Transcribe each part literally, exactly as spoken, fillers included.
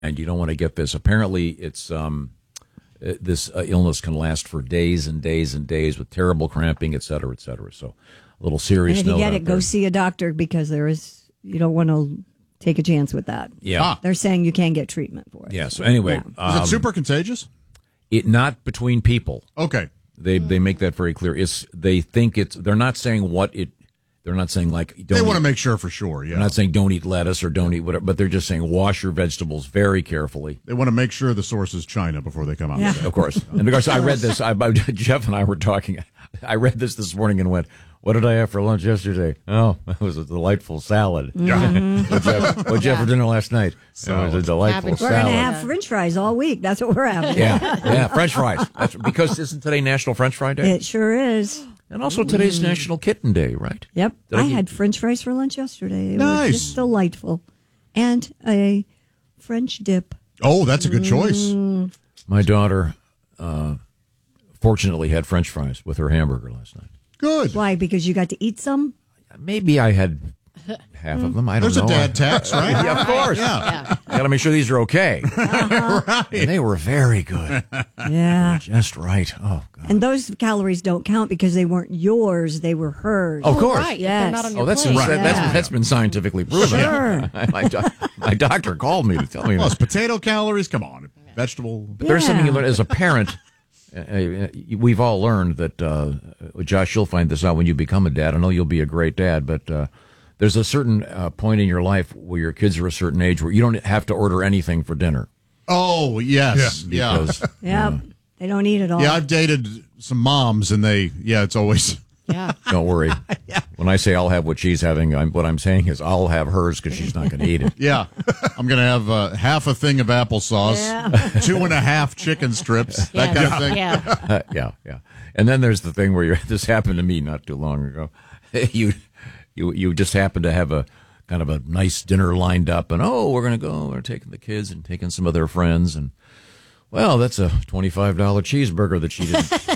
and you don't want to get this. Apparently, it's um, uh, this uh, illness can last for days and days and days with terrible cramping, et cetera, et cetera. So, a little serious. And if you note get out it, go there. see a doctor because there is. You don't want to take a chance with that. Yeah, Ah. They're saying you can get treatment for it. yeah. So anyway, Yeah. Is um, it super contagious? it not between people. Okay. They they make that very clear. It's they think it's. They're not saying what it. They're not saying like don't They want to eat- make sure for sure, yeah. They're not saying don't eat lettuce or don't eat whatever, but they're just saying wash your vegetables very carefully. They want to make sure the source is China before they come out. Yeah. Of course. And of course, I read this. I, I, Jeff and I were talking. I read this this morning and went, "What did I have for lunch yesterday? Oh, it was a delightful salad. Mm-hmm. What'd you have, what'd you have for dinner last night? It was a delightful Cabbage. We're salad. going to have French fries all week. That's what we're having. yeah, yeah, French fries. That's because isn't today National French Fry Day? It sure is. And also today's National Kitten Day, right? Yep. Did I I get- had French fries for lunch yesterday. They Nice. were just delightful. And a French dip. Oh, that's a good choice. My daughter, uh, fortunately, had French fries with her hamburger last night. Good. Why? Because you got to eat some? Maybe I had half of them. I don't There's know. a dad tax, right? Yeah, of course. Yeah. I got to make sure these are okay. Right. And they were very good. Yeah. Just right. Oh, God. And those calories don't count because they weren't yours, they were hers. Of course. Right. Yes. They're not on your Oh, that's plate. that, that's Yeah. that's been scientifically proven. Sure. my, do- my doctor called me to tell me Plus that. potato calories, come on. Vegetable. But there's something you Yeah. learn as a parent. Uh, uh, we've all learned that, uh, Josh, you'll find this out when you become a dad. I know you'll be a great dad, but uh, there's a certain uh, point in your life where your kids are a certain age where you don't have to order anything for dinner. Oh, yes. Yeah. Because, Yep. They don't eat it all. Yeah, I've dated some moms, and they, yeah, it's always. Yeah. don't worry. When I say I'll have what she's having, I'm, what I'm saying is I'll have hers because she's not going to eat it. Yeah. I'm going to have uh, half a thing of applesauce, Yeah. two and a half chicken strips, that kind of thing. Yeah. Uh, yeah, yeah. And then there's the thing where you're, this happened to me not too long ago. You, you, you just happen to have a kind of a nice dinner lined up, and oh, we're going to go. We're taking the kids and taking some of their friends, and well, that's a twenty-five dollar cheeseburger that she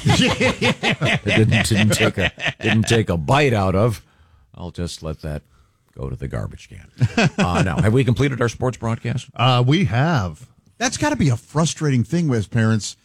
didn't didn't, didn't take a didn't take a bite out of. I'll just let that go to the garbage can. Uh, now, have we completed our sports broadcast? Uh, we have. That's got to be a frustrating thing with parents.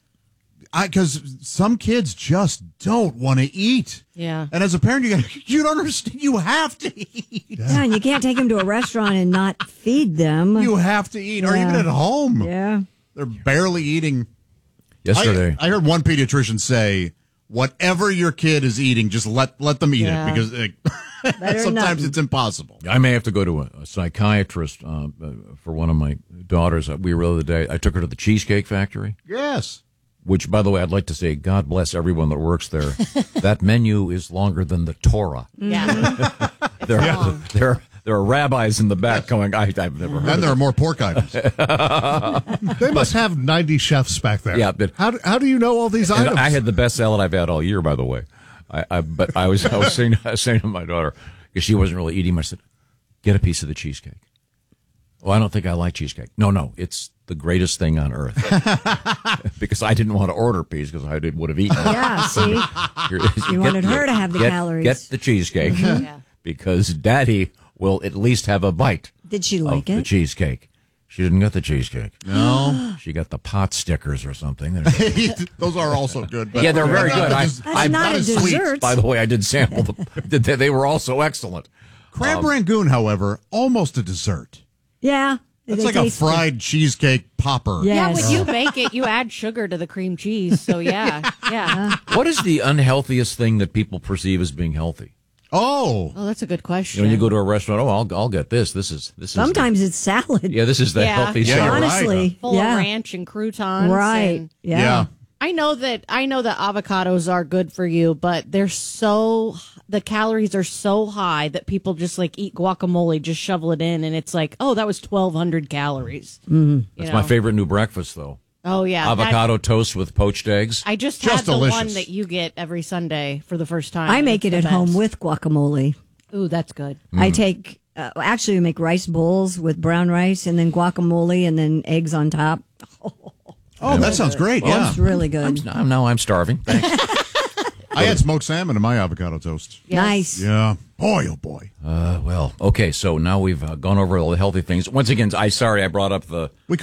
Because some kids just don't want to eat. Yeah. And as a parent, you got you don't understand. You have to eat. Yeah, and you can't take them to a restaurant and not feed them. You have to eat, or Yeah. even at home. Yeah. They're barely eating. Yesterday, I, I heard one pediatrician say, "Whatever your kid is eating, just let let them eat Yeah. it because like, Better sometimes nothing. it's impossible." I may have to go to a, a psychiatrist uh, uh, for one of my daughters. Uh, We were the other day. I took her to the Cheesecake Factory, Yes. which, by the way, I'd like to say, God bless everyone that works there. That menu is longer than the Torah. Yeah. There, long. there, there are rabbis in the back going, I, I've never heard And of there are more pork items. They must have ninety chefs back there. Yeah, but- how do, how do you know all these And items? I had the best salad I've had all year, by the way. I, I but I was I was saying I was saying to my daughter because she wasn't really eating much. I said, "Get a piece of the cheesecake." Oh, I don't think I like cheesecake. No, no, it's the greatest thing on earth. Because I didn't want to order a piece because I did, would have eaten it. Yeah, see? Here- You wanted her to have the get, calories. Get the cheesecake Yeah. because Daddy will at least have a bite Did she of like the it? cheesecake. She didn't get the cheesecake. No. She got the pot stickers or something. Those are also good. But Yeah, they're very good. I, That's I, not a as sweet. dessert. By the way, I did sample them. They they were also excellent. Crab rangoon, however, almost a dessert. Yeah. It's they like a taste good. fried cheesecake popper. Yeah. Yeah, Yes. when you bake it, you add sugar to the cream cheese. So yeah, yeah. What is the unhealthiest thing that people perceive as being healthy? Oh. Oh, that's a good You question. know, when you go to a restaurant, oh, I'll I'll get this. This is this is Sometimes it's salad. the, yeah, this is the Yeah. healthy Yeah, stuff. you're right. Honestly. full yeah. of ranch and croutons. Right. and- Yeah. Yeah. I know that I know that avocados are good for you, but they're so the calories are so high that people just like eat guacamole, just shovel it in, and it's like, oh, that was twelve hundred calories. Mm-hmm. That's my favorite new breakfast, though. Oh yeah, Avocado that- toast with poached eggs. I just, Just had the delicious. one that you get every Sunday for the first time. I make it It's at the home best. with guacamole. Ooh, that's good. I take, uh, actually, we make rice bowls with brown rice and then guacamole and then eggs on top. Oh, that sounds great. Yeah. It's really good. I'm, now I'm starving. Thanks. I had smoked salmon in my avocado toast. Yes. Nice. Yeah. Boy, oh boy. Uh, well, okay, so now we've uh, gone over all the healthy things. Once again, I sorry I brought up the